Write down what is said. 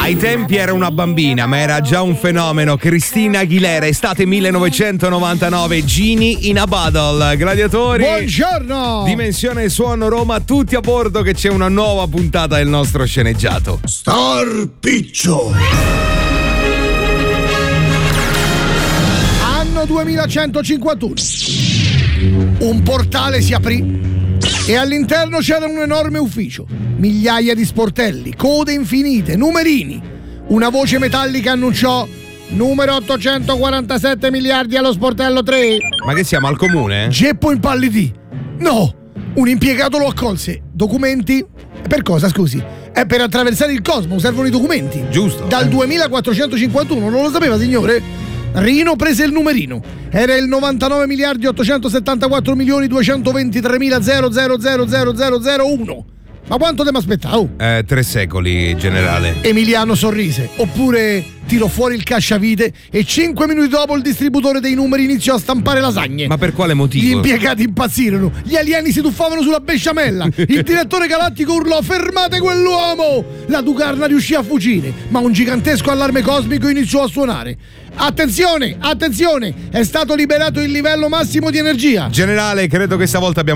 Ai tempi era una bambina, ma era già un fenomeno. Christina Aguilera, estate 1999, Genie in a Bottle. Gladiatori, buongiorno! Dimensione Suono Roma, tutti a bordo che c'è una nuova puntata del nostro sceneggiato. Star Piccio. Anno 2151. Un portale si aprì e all'interno c'era un enorme ufficio. Migliaia di sportelli, code infinite, numerini. Una voce metallica annunciò: numero 847 miliardi allo sportello 3. Ma che siamo al comune? Geppo impallidì. No! Un impiegato lo accolse. Documenti? Per cosa, scusi? È per attraversare il cosmo, servono i documenti. Giusto. Dal 2451, non lo sapeva, signore? Rino prese il numerino. Era il 99 miliardi 874 milioni 223 mila 0000001. Ma quanto te mi aspettavo? 3 secoli, generale. Emiliano sorrise. Oppure tirò fuori il cacciavite e 5 minuti dopo il distributore dei numeri iniziò a stampare lasagne. Ma per quale motivo? Gli impiegati impazzirono. Gli alieni si tuffavano sulla besciamella. Il direttore galattico urlò: fermate quell'uomo! La Ducarna riuscì a fuggire, ma un gigantesco allarme cosmico iniziò a suonare. Attenzione, attenzione! È stato liberato il livello massimo di energia. Generale, credo che stavolta abbiamo